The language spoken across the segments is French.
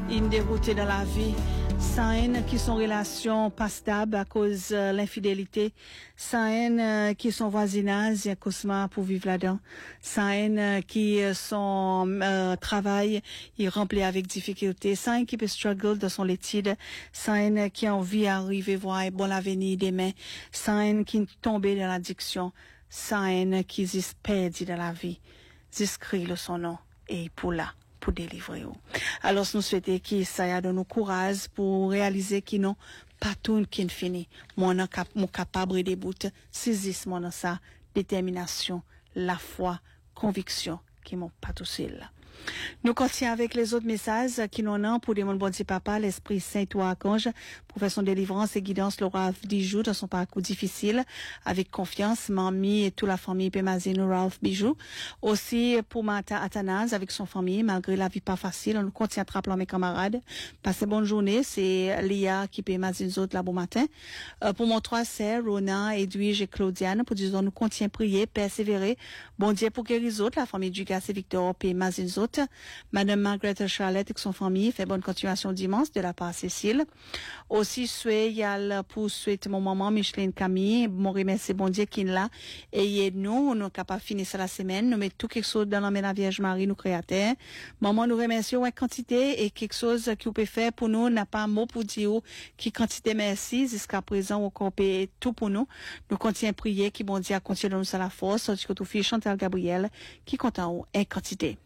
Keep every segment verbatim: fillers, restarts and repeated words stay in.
une déroutée dans la vie, sans haine qui sont relations pas stables à cause de euh, l'infidélité, sans haine euh, qui sont voisinage à cause de pour vivre là-dedans, sans haine euh, qui euh, son euh, travail il rempli avec difficulté, sans haine qui peut struggle dans son étude, sans haine qui a envie d'arriver voir un bon avenir demain, sans haine qui tombe dans l'addiction, sans haine qui est perdu dans la vie. J'écris le son nom et pour là. Pour délivrer. Alors, nous souhaitons que ça donne nous courage pour réaliser qu'ils n'ont pas tout qui est fini. Moi, mon capable de bout, saisir mon ça, détermination, la foi, conviction, qui m'ont pas tout seul. Nous continuons avec les autres messages qui nous ont pour demander bon Dieu papa, l'Esprit Saint, toi, archange, pour faire son délivrance et guidance le Ralph Bijou dans son parcours difficile, avec confiance, mamie et toute la famille Pémazino Ralph Bijou. Aussi pour Mata Athanase avec son famille, malgré la vie pas facile, on nous continue à rappeler mes camarades. Passez bonne journée, c'est Léa qui Pémazino autres là bon matin. Euh, pour mon trois sœurs, Rona, Edwige et Claudiane, pour dire nous continuons à prier, persévérer. Bon Dieu pour guérir autres, la famille Dugas et Victor Pémazino. Madame Margaret Charlotte et son famille fait bonne continuation dimanche de la part Cécile. Aussi, souhaitons pour souhaiter mon maman Micheline Camille, mon remercie bon Dieu qui est là. Et nous, nous capables de finir ça la semaine, nous mettons tout quelque chose dans la main de la Vierge Marie, nous créateurs. Maman, nous remercions en quantité et quelque chose qui vous peut faire pour nous, n'a pas un mot pour dire qui quantité merci jusqu'à présent, on compte tout pour nous. Nous continuons à prier, qui bon Dieu a continué de nous à la force, que tout fille Chantal Gabriel, qui compte en haut, en quantité.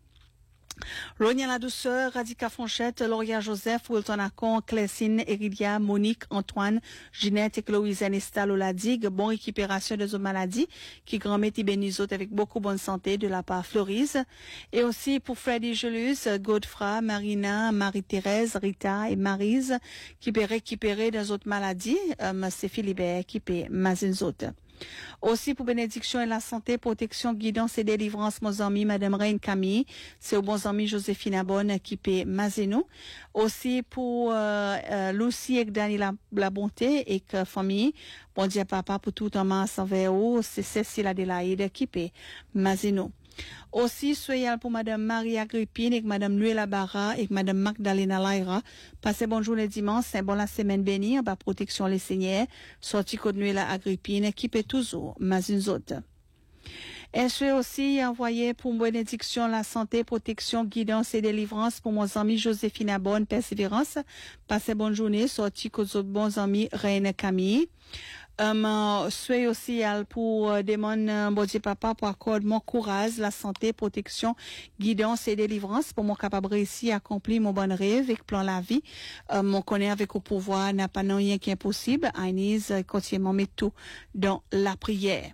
Ronia la douceur, Radica Fonchette, Lauria Joseph, Wilton Acon, Clécine, Eridia, Monique, Antoine, Ginette et Chloé Zanesta Loladigue, bonne récupération des autres maladies, qui grand-mère bénisot avec beaucoup bonne santé de la part Florise. Et aussi pour Freddy Julius, Godefra, Marina, Marie-Thérèse, Rita et Maryse, qui peut récupérer des autres maladies, euh, c'est Philibert qui peut mazinzot. Aussi pour bénédiction et la santé, protection, guidance et délivrance, mon ami, Madame Reine Camille, c'est au bon ami Joséphine Abonne qui paie Mazeno. Aussi pour euh, euh, Lucie et Dani la, la bonté et que famille, bon Dieu papa pour tout en masse envers vous, c'est Cécile Adélaïde qui paie Mazeno. Aussi, soyez pour Madame Marie Agrippine et Madame Nuela Barra et Madame Magdalena Laira. Passez bonne journée dimanche, c'est bon la semaine bénie, en bas protection les seigneurs, sorti code Nuela Agrippine, qui peut toujours, mazinzot. Et je suis aussi envoyé pour bénédiction, la santé, protection, guidance et délivrance pour mon ami Joséphine Abonne, persévérance. Passez bonne journée, sorti code autres bons amis, Reine Camille. Um, suis aussi pour euh, demander euh, bon Dieu papa pour accorder mon courage, la santé, protection, guidance et délivrance pour mon capable réussir à accomplir mon bon rêve avec plan la vie. Euh, mon connaît avec au pouvoir n'a pas non rien qui est impossible. Aïnise euh, continuellement met tout dans la prière.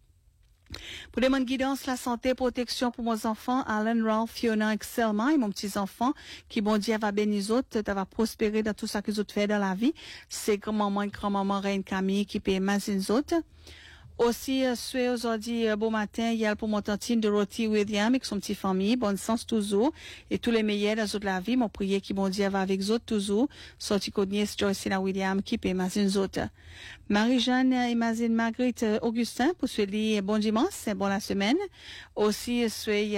Pour demander guidance, la santé, protection pour mes enfants, Alan, Ralph, Fiona, Excelma et mon petit enfant, qui bon Dieu va bénir autres, va prospérer dans tout ça qu'ils ont fait dans la vie. C'est grand-maman et grand-maman Reine Camille qui paye mazine autres. Aussi, euh, souhait aujourd'hui, euh, bon matin, il y a pour mon tantine Dorothy William avec son petit famille, bonne sens toujours, et tous les meilleurs dans toute la vie, mon prière qui bon Dieu va avec autres toujours, sorti Codnies Joycina William qui paie mazine autres. Marie-Jeanne et Mazine Marguerite Augustin pour souhaiter bon dimanche, c'est bon la semaine. Aussi, souhait